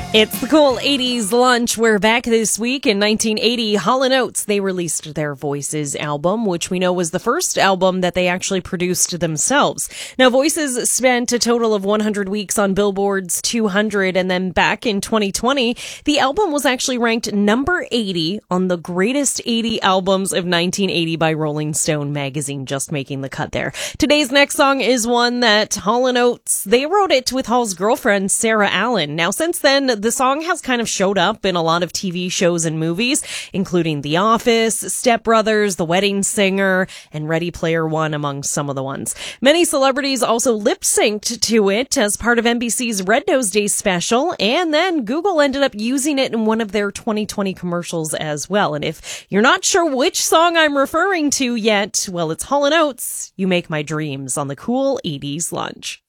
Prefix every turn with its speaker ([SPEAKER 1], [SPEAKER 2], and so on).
[SPEAKER 1] It's the cool 80s lunch. We're back this week. In 1980, Hall & Oates, they released their Voices album, which we know was the first album that they actually produced themselves. Now, Voices spent a total of 100 weeks on Billboard's 200, and then back in 2020, the album was actually ranked number 80 on the greatest 80 albums of 1980 by Rolling Stone magazine, just making the cut there. Today's next song is one that Hall & Oates, they wrote it with Hall's girlfriend, Sarah Allen. Now, since then, the song has kind of showed up in a lot of TV shows and movies, including The Office, Step Brothers, The Wedding Singer, and Ready Player One, among some of the ones. Many celebrities also lip-synced to it as part of NBC's Red Nose Day special, and then Google ended up using it in one of their 2020 commercials as well. And if you're not sure which song I'm referring to yet, well, it's Hall & Oates, You Make My Dreams, on the cool 80s lunch.